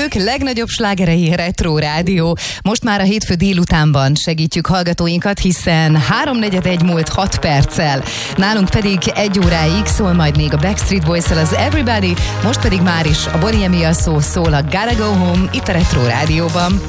idők legnagyobb slágerei Retro Rádió. Most már a hétfő délutánban segítjük hallgatóinkat, hiszen 3:41 múlt 6 perccel. Nálunk pedig 1 óráig szól majd még a Backstreet Boys-szel az Everybody, most pedig már is a Bonnie M szól a Gotta Go Home itt a Retro Rádióban.